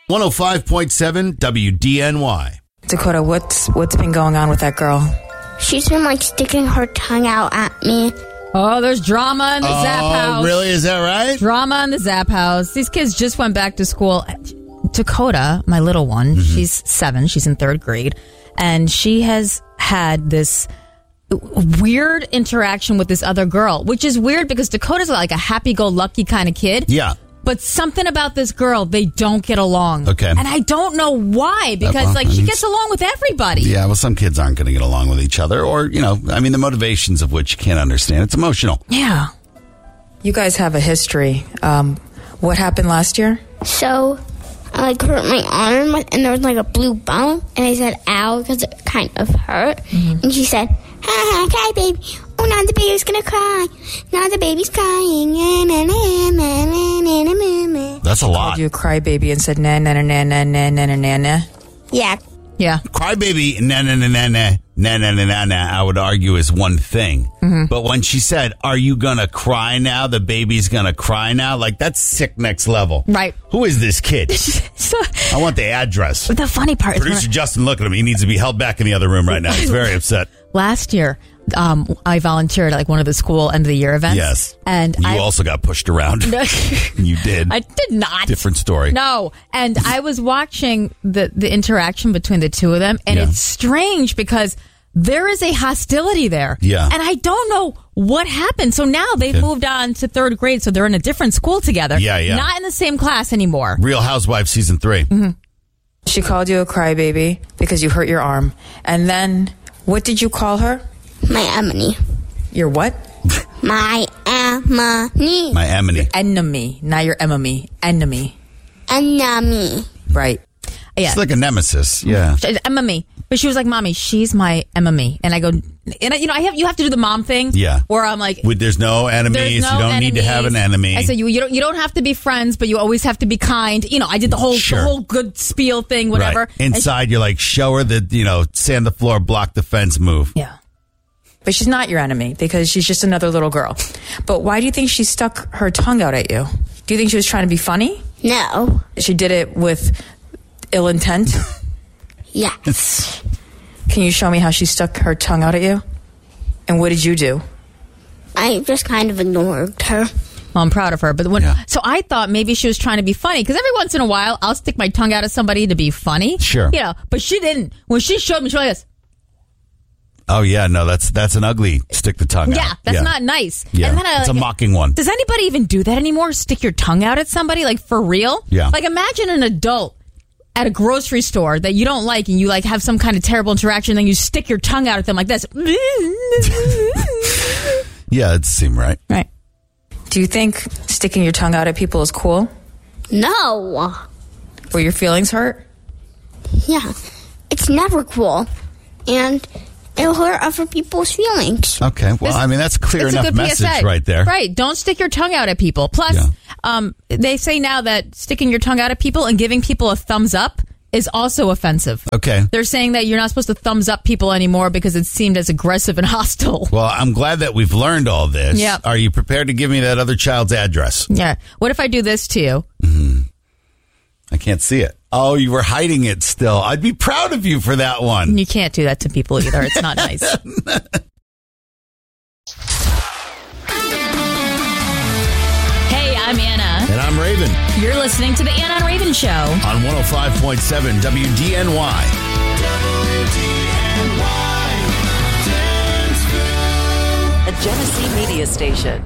105.7 WDNY. Dakota, what's been going on with that girl? She's been sticking her tongue out at me. Oh, there's drama in the Zap house. Oh, really? Is that right? Drama in the Zap house. These kids just went back to school. Dakota, my little one, she's 7. She's in 3rd grade. And she has had this weird interaction with this other girl, which is weird because Dakota's like a happy-go-lucky kind of kid. Yeah. But something about this girl, they don't get along. Okay. And I don't know why, because she gets along with everybody. Yeah, well, some kids aren't going to get along with each other, or, the motivations of which you can't understand. It's emotional. Yeah. You guys have a history. What happened last year? So I hurt my arm, and there was a blue bump, and I said ow because it kind of hurt. Mm-hmm. And she said, ha, cry baby. Oh, now the baby's gonna cry. Now the baby's crying. That's a lot. Called you a crybaby and said na na na na na na na na na. Yeah. Yeah. Crybaby, na na na na na na na na na. I would argue is one thing, but when she said, "Are you gonna cry now? The baby's gonna cry now." That's sick next level. Right. Who is this kid? So, I want the address. the funny part Producer Justin, look at him. He needs to be held back in the other room right now. He's very upset. Last year, I volunteered at one of the school end of the year events. Yes. And you also got pushed around. You did. I did not. Different story. No. And I was watching the interaction between the two of them, and it's strange because there is a hostility there. Yeah. And I don't know what happened. So now they've moved on to 3rd grade, so they're in a different school together. Yeah, yeah. Not in the same class anymore. Real Housewives season 3. Mm-hmm. She called you a crybaby because you hurt your arm. And then, what did you call her? My Emily. Your what? My Emily. My Emily. Enemy, not your enemy. Enemy. Enemy. Right. Yeah. It's like a nemesis. Yeah. Emma. But she was like, Mommy, she's my Emma. And I go, you have to do the mom thing. Yeah. Where I'm like, there's no enemies. You don't need to have an enemy. I said, you don't have to be friends, but you always have to be kind. I did the whole good spiel thing, whatever. Right. Inside, you're like, show her the, sand the floor, block the fence move. Yeah. But she's not your enemy because she's just another little girl. But why do you think she stuck her tongue out at you? Do you think she was trying to be funny? No. She did it with ill intent? Yes. Can you show me how she stuck her tongue out at you? And what did you do? I just kind of ignored her. Well, I'm proud of her. But so I thought maybe she was trying to be funny because every once in a while I'll stick my tongue out at somebody to be funny. Sure. But she didn't. When she showed me, she was like this. Oh, yeah. No, that's an ugly stick the tongue out. Yeah, that's not nice. Yeah, and then it's a mocking one. Does anybody even do that anymore? Stick your tongue out at somebody? For real? Yeah. Imagine an adult at a grocery store that you don't like and you have some kind of terrible interaction and then you stick your tongue out at them like this. Yeah, it seemed right. Right. Do you think sticking your tongue out at people is cool? No. Were your feelings hurt? Yeah. It's never cool. And it'll hurt other people's feelings. Okay. Well, that's a clear enough message PSA. right there. Right. Don't stick your tongue out at people. Plus, they say now that sticking your tongue out at people and giving people a thumbs up is also offensive. Okay. They're saying that you're not supposed to thumbs up people anymore because it seemed as aggressive and hostile. Well, I'm glad that we've learned all this. Yeah. Are you prepared to give me that other child's address? Yeah. What if I do this to you? Mm-hmm. I can't see it. Oh, you were hiding it still. I'd be proud of you for that one. You can't do that to people either. It's not nice. Hey, I'm Anna. And I'm Raven. You're listening to the Anna and Raven Show On 105.7 WDNY. A Genesee media station.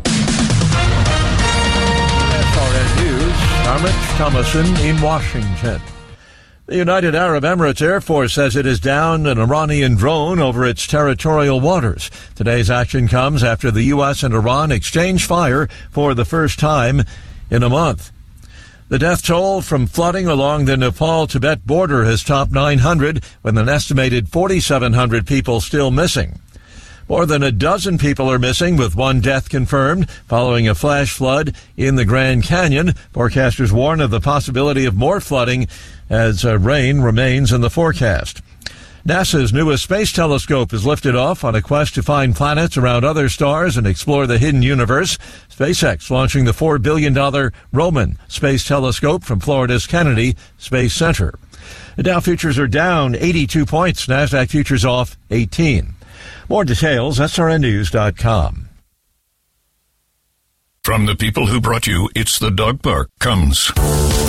SRN News, I'm Rich Thomason in Washington. The United Arab Emirates Air Force says it is downed an Iranian drone over its territorial waters. Today's action comes after the U.S. and Iran exchanged fire for the first time in a month. The death toll from flooding along the Nepal-Tibet border has topped 900, with an estimated 4,700 people still missing. More than a dozen people are missing, with one death confirmed following a flash flood in the Grand Canyon. Forecasters warn of the possibility of more flooding as rain remains in the forecast. NASA's newest space telescope is lifted off on a quest to find planets around other stars and explore the hidden universe. SpaceX launching the $4 billion Roman Space Telescope from Florida's Kennedy Space Center. The Dow futures are down 82 points. NASDAQ futures off 18. More details, srnnews.com. From the people who brought you It's the Dog Park comes